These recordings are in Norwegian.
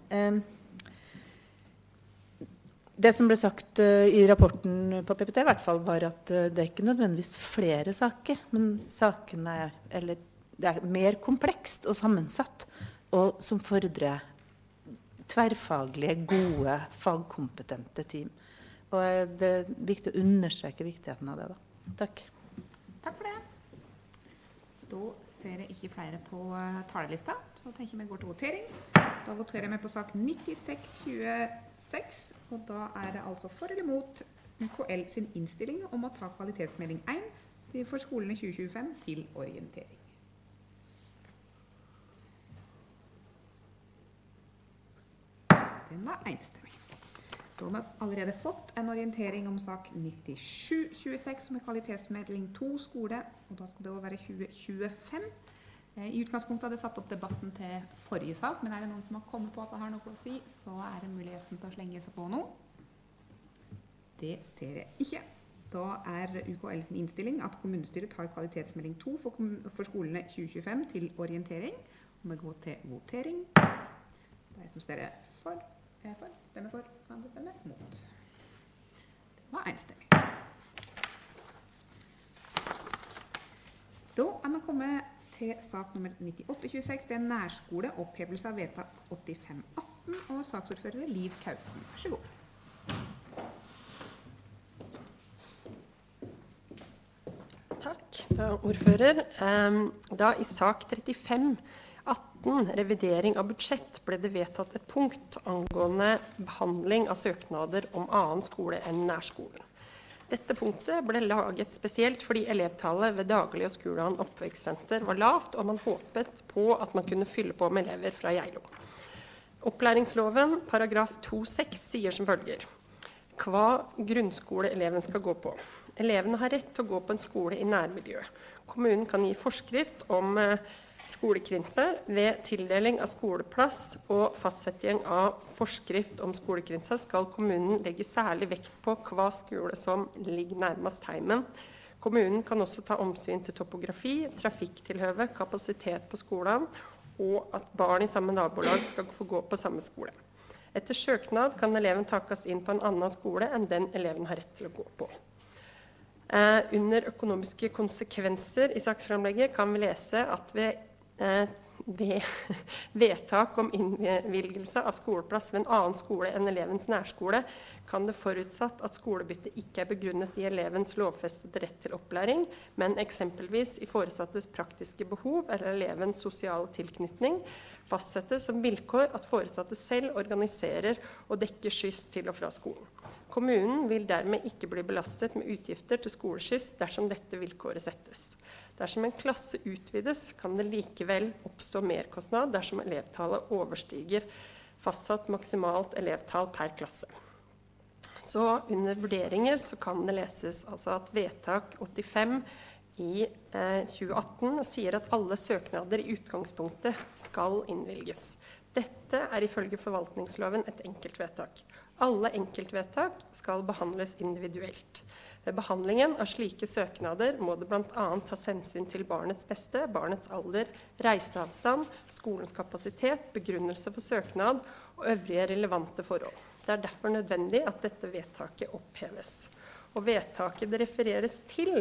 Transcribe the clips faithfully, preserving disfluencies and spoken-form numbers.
Um, det som ble sagt uh, i rapporten på P P T I hvert fall var at uh, det er ikke nødvendigvis flere saker, men sakene er, eller det er mer komplekst og sammensatt, og som fordrer tverrfaglige, gode, fagkompetente team. Og uh, det er viktig å understreke viktigheten av det da. Takk. Takk for det. Da ser jeg ikke flere på uh, talelista, så tenker vi går til votering. Da voterer vi på sak nittiseks tjueseks, og da er det altså for eller mot U K L sin innstilling om å ta kvalitetsmelding én for skolene tjue tjuefem til orientering. Den var enstemmig. Da har vi allerede fått en orientering om sak nittisju tjueseks som er kvalitetsmelding to skole, og da skal det også være tjue tjuefem. I utgangspunktet hadde jeg satt opp debatten til forrige sak, men er det noen som har kommet på at det har noe å si, så er det muligheten til å slenge seg på nå. Det ser jeg ikke. Da er U K L sin innstilling at kommunestyret tar kvalitetsmelding to for, for skolene tjue tjuefem til orientering. Og vi går til votering. De som stemmer for, er for, stemmer for, andre stemmer mot. Det var enstemmig. Da er vi kommet til sak nummer nittiåtte tjueseks, det er nærskole, opphevelse av vedtak åttifem atten, og saksordfører Liv Kaupen. Vær så god. Takk, da, ordfører. Da i sak trettifem atten, revidering av budsjett, ble det vedtatt et punkt angående behandling av søknader om annen skole enn nærskolen. Dette punktet ble laget spesielt fordi elevtallet ved Daglig og Skuland oppvekstsenter var lavt, og man håpet på at man kunne fylle på med elever fra Geilo. Opplæringsloven, paragraf to seks, sier som følger: hva grunnskole eleven skal gå på. Elevene har rett til å gå på en skole i nærmiljø. Kommunen kan gi forskrift om skolekrinser ved tildeling av skoleplass og fastsetting av forskrift om skolekrinser skal kommunen legge særlig vekt på hva skole som ligger nærmest heimen. Kommunen kan også ta omsyn til topografi, trafikktilhøve, kapasitet på skolen, og at barn i samme nabolag skal få gå på samme skole. Etter søknad kan eleven takes inn på en annen skole enn den eleven har rett til å gå på. Eh, under økonomiske konsekvenser i saksframlegget kan vi lese at ved Eh, ved vedtak om innvilgelse av skoleplass ved en annen skole enn elevens nærskole, kan det forutsatt at skolebytte ikke er begrunnet i elevens lovfestede rett til opplæring, men eksempelvis i foresattes praktiske behov eller elevens sosiale tilknytning, fastsettes som vilkår at foresatte selv organiserer og dekker skyss til og fra skolen. Kommunen vil dermed ikke bli belastet med utgifter til skoleskyss dersom dette vilkåret settes. Dersom en klasse utvides, kan det likevel oppstå merkostnad dersom elevtallet overstiger fastsatt maksimalt elevtall per klasse. Så under vurderinger så kan det leses altså at vedtak åttifem i eh, tjue atten sier at alle søknader i utgangspunktet skal innvilges. Dette er ifølge forvaltningsloven et enkeltvedtak. Alle enkeltvedtak skal behandles individuelt. Ved behandlingen av slike søknader må det blant annet tas hensyn til barnets beste, barnets alder, reiseavstand, skolens kapasitet, begrunnelse for søknad og øvrige relevante forhold. Det er derfor nødvendig at dette vedtaket oppheves. Og vedtaket det refereres til,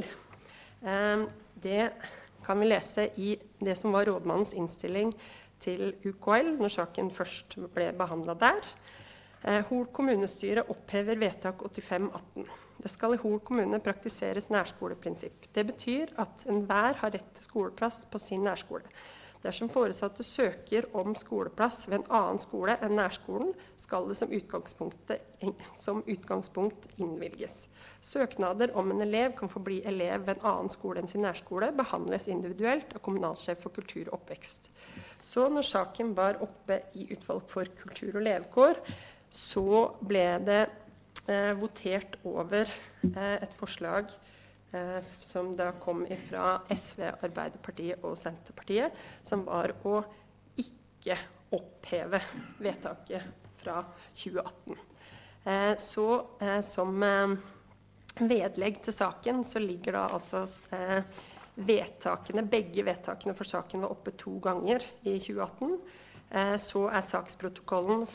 eh, det kan vi lese i det som var rådmannens innstilling til U K L, når saken først ble behandlet der. Eh, Hol kommunestyre opphever vedtak åttifem atten. Det skal i Hol kommune praktiseres nærskoleprinsipp. Det betyr at enhver har rett til skoleplass på sin nærskole. Dersom foresatte søker om skoleplass ved en annen skole enn nærskolen, skal det som utgangspunkt, som utgangspunkt innvilges. Søknader om en elev kan få bli elev ved en annen skole enn sin nærskole, behandles individuelt av kommunalsjef for kultur og oppvekst. Så når saken var oppe i utvalg for kultur og levekår, så ble det eh, votert over eh, et forslag eh, som da kom fra S V, Arbeiderpartiet og Senterpartiet, som var å ikke oppheve vedtaket fra tjue atten. Eh, så eh, som eh, vedlegg til saken så ligger da altså eh, vedtakene, begge vedtakene for saken var oppe to ganger i tjue atten. Eh, så er saksprotokollen